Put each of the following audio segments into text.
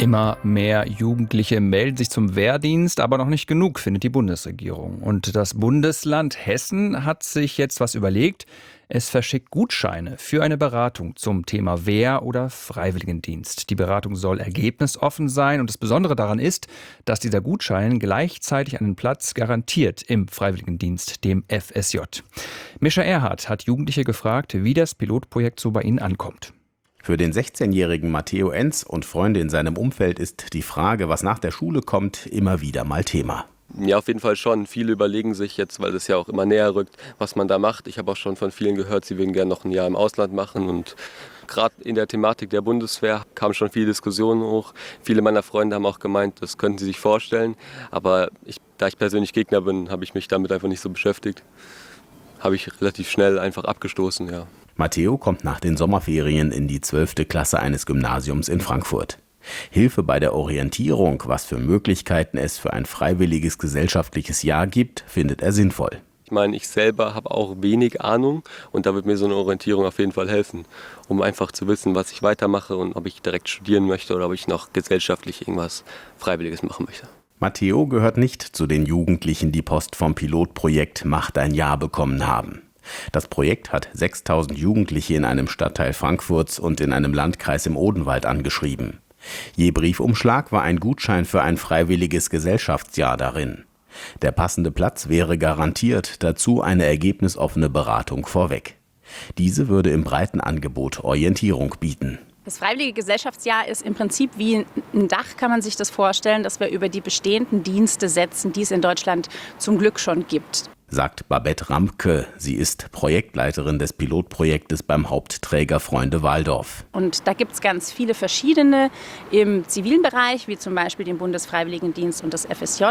Immer mehr Jugendliche melden sich zum Wehrdienst, aber noch nicht genug, findet die Bundesregierung. Und das Bundesland Hessen hat sich jetzt was überlegt. Es verschickt Gutscheine für eine Beratung zum Thema Wehr- oder Freiwilligendienst. Die Beratung soll ergebnisoffen sein und das Besondere daran ist, dass dieser Gutschein gleichzeitig einen Platz garantiert im Freiwilligendienst, dem FSJ. Mischa Erhardt hat Jugendliche gefragt, wie das Pilotprojekt so bei ihnen ankommt. Für den 16-jährigen Matteo Enz und Freunde in seinem Umfeld ist die Frage, was nach der Schule kommt, immer wieder mal Thema. Ja, auf jeden Fall schon. Viele überlegen sich jetzt, weil es ja auch immer näher rückt, was man da macht. Ich habe auch schon von vielen gehört, sie würden gerne noch ein Jahr im Ausland machen. Und gerade in der Thematik der Bundeswehr kamen schon viele Diskussionen hoch. Viele meiner Freunde haben auch gemeint, das könnten sie sich vorstellen. Aber da ich persönlich Gegner bin, habe ich mich damit einfach nicht so beschäftigt. Habe ich relativ schnell einfach abgestoßen, ja. Matteo kommt nach den Sommerferien in die 12. Klasse eines Gymnasiums in Frankfurt. Hilfe bei der Orientierung, was für Möglichkeiten es für ein freiwilliges gesellschaftliches Jahr gibt, findet er sinnvoll. Ich meine, ich selber habe auch wenig Ahnung und da wird mir so eine Orientierung auf jeden Fall helfen, um einfach zu wissen, was ich weitermache und ob ich direkt studieren möchte oder ob ich noch gesellschaftlich irgendwas Freiwilliges machen möchte. Matteo gehört nicht zu den Jugendlichen, die Post vom Pilotprojekt Mach dein Jahr bekommen haben. Das Projekt hat 6.000 Jugendliche in einem Stadtteil Frankfurts und in einem Landkreis im Odenwald angeschrieben. Je Briefumschlag war ein Gutschein für ein freiwilliges Gesellschaftsjahr darin. Der passende Platz wäre garantiert, dazu eine ergebnisoffene Beratung vorweg. Diese würde im breiten Angebot Orientierung bieten. Das Freiwillige Gesellschaftsjahr ist im Prinzip wie ein Dach, kann man sich das vorstellen, dass wir über die bestehenden Dienste setzen, die es in Deutschland zum Glück schon gibt. Sagt Babette Ramke. Sie ist Projektleiterin des Pilotprojektes beim Hauptträger Freunde Waldorf. Und da gibt es ganz viele verschiedene im zivilen Bereich, wie zum Beispiel den Bundesfreiwilligendienst und das FSJ.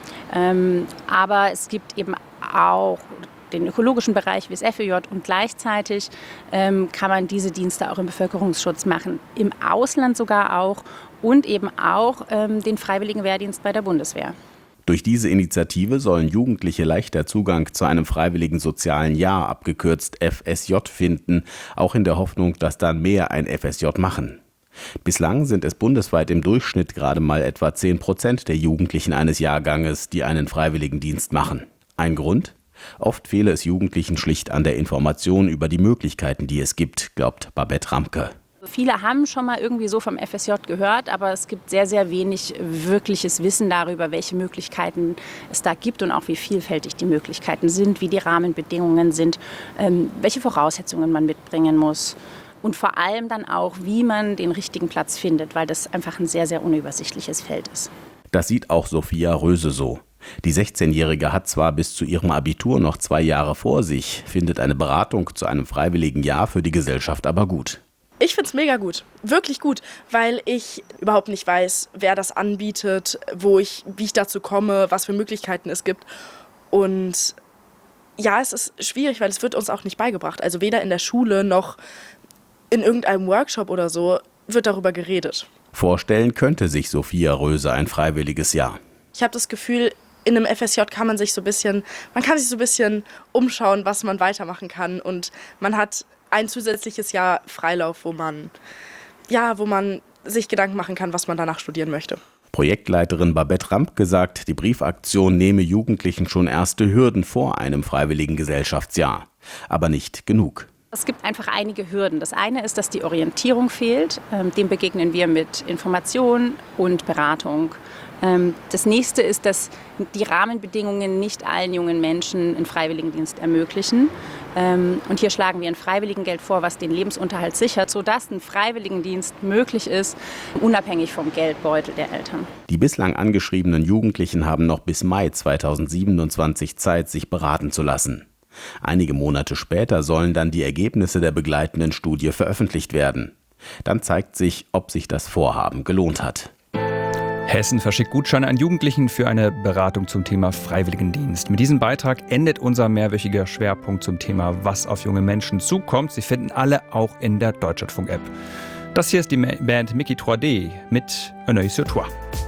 Aber es gibt eben auch den ökologischen Bereich wie das FEJ und gleichzeitig kann man diese Dienste auch im Bevölkerungsschutz machen, im Ausland sogar auch und eben auch den Freiwilligen Wehrdienst bei der Bundeswehr. Durch diese Initiative sollen Jugendliche leichter Zugang zu einem freiwilligen sozialen Jahr, abgekürzt FSJ, finden, auch in der Hoffnung, dass dann mehr ein FSJ machen. Bislang sind es bundesweit im Durchschnitt gerade mal etwa 10% der Jugendlichen eines Jahrganges, die einen Freiwilligendienst machen. Ein Grund? Oft fehle es Jugendlichen schlicht an der Information über die Möglichkeiten, die es gibt, glaubt Babette Ramke. Viele haben schon mal irgendwie so vom FSJ gehört, aber es gibt sehr, sehr wenig wirkliches Wissen darüber, welche Möglichkeiten es da gibt und auch wie vielfältig die Möglichkeiten sind, wie die Rahmenbedingungen sind, welche Voraussetzungen man mitbringen muss und vor allem dann auch, wie man den richtigen Platz findet, weil das einfach ein sehr, sehr unübersichtliches Feld ist. Das sieht auch Sophia Röse so. Die 16-Jährige hat zwar bis zu ihrem Abitur noch 2 Jahre vor sich, findet eine Beratung zu einem freiwilligen Jahr für die Gesellschaft aber gut. Ich finde es mega gut, wirklich gut, weil ich überhaupt nicht weiß, wer das anbietet, wie ich dazu komme, was für Möglichkeiten es gibt. Und ja, es ist schwierig, weil es wird uns auch nicht beigebracht. Also weder in der Schule noch in irgendeinem Workshop oder so wird darüber geredet. Vorstellen könnte sich Sophia Röse ein freiwilliges Jahr. Ich habe das Gefühl, in einem FSJ kann man sich so ein bisschen umschauen, was man weitermachen kann. Und man hat ein zusätzliches Jahr Freilauf, wo man sich Gedanken machen kann, was man danach studieren möchte. Projektleiterin Babette Ramke sagt, die Briefaktion nehme Jugendlichen schon erste Hürden vor einem freiwilligen Gesellschaftsjahr. Aber nicht genug. Es gibt einfach einige Hürden. Das eine ist, dass die Orientierung fehlt. Dem begegnen wir mit Information und Beratung. Das nächste ist, dass die Rahmenbedingungen nicht allen jungen Menschen einen Freiwilligendienst ermöglichen. Und hier schlagen wir ein Freiwilligengeld vor, was den Lebensunterhalt sichert, sodass ein Freiwilligendienst möglich ist, unabhängig vom Geldbeutel der Eltern. Die bislang angeschriebenen Jugendlichen haben noch bis Mai 2027 Zeit, sich beraten zu lassen. Einige Monate später sollen dann die Ergebnisse der begleitenden Studie veröffentlicht werden. Dann zeigt sich, ob sich das Vorhaben gelohnt hat. Hessen verschickt Gutscheine an Jugendlichen für eine Beratung zum Thema Freiwilligendienst. Mit diesem Beitrag endet unser mehrwöchiger Schwerpunkt zum Thema, was auf junge Menschen zukommt. Sie finden alle auch in der Deutschlandfunk-App. Das hier ist die Band Mickey 3D mit Un œil sur toi.